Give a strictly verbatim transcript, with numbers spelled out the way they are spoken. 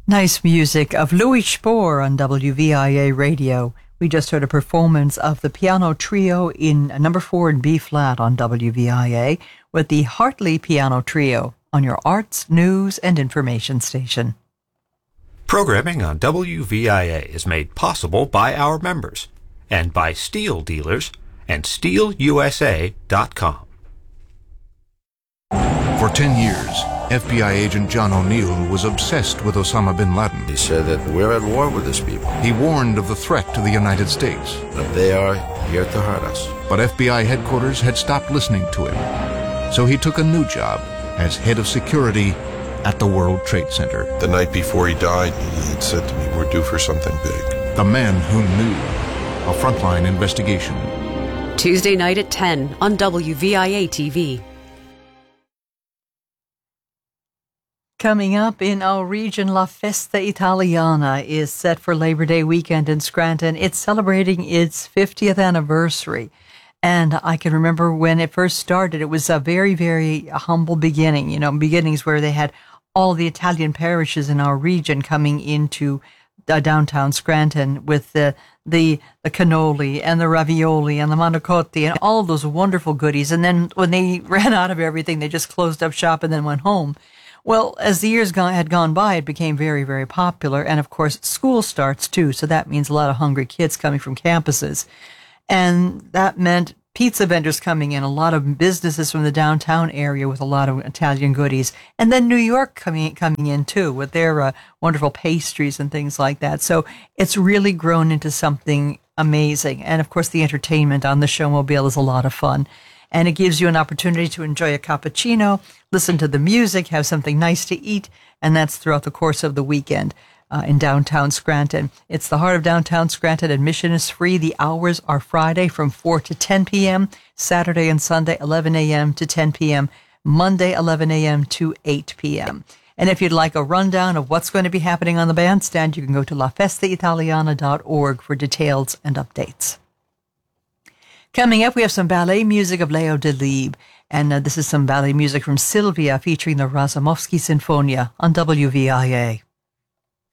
Nice music of Louis Spohr on W V I A Radio. We just heard a performance of the piano trio in number four in B-flat on W V I A with the Hartley Piano Trio on your arts, news, and information station. Programming on W V I A is made possible by our members and by Steel Dealers and steel u s a dot com. For ten years, F B I agent John O'Neill was obsessed with Osama bin Laden. He said that we're at war with these people. He warned of the threat to the United States. That they are here to hurt us. But F B I headquarters had stopped listening to him. So he took a new job as head of security at the World Trade Center. The night before he died, he had said to me, we're due for something big. The man who knew. A frontline investigation. Tuesday night at ten on W V I A T V. Coming up in our region, La Festa Italiana is set for Labor Day weekend in Scranton. It's celebrating its fiftieth anniversary. And I can remember when it first started, it was a very, very humble beginning, you know, beginnings where they had all the Italian parishes in our region coming into uh, downtown Scranton with the, the, the cannoli and the ravioli and the manicotti and all those wonderful goodies. And then when they ran out of everything, they just closed up shop and then went home. Well, as the years gone, had gone by, it became very, very popular. And, of course, school starts, too. So that means a lot of hungry kids coming from campuses. And that meant pizza vendors coming in, a lot of businesses from the downtown area with a lot of Italian goodies. And then New York coming, coming in, too, with their uh, wonderful pastries and things like that. So it's really grown into something amazing. And, of course, the entertainment on the Showmobile is a lot of fun. And it gives you an opportunity to enjoy a cappuccino, listen to the music, have something nice to eat, and that's throughout the course of the weekend uh, in downtown Scranton. It's the heart of downtown Scranton. Admission is free. The hours are Friday from four to ten p.m., Saturday and Sunday eleven a.m. to ten p.m., Monday eleven a.m. to eight p.m. And if you'd like a rundown of what's going to be happening on the bandstand, you can go to la festa italiana dot org for details and updates. Coming up, we have some ballet music of Leo Delibes, and uh, this is some ballet music from Sylvia featuring the Razumovsky Sinfonia on W V I A.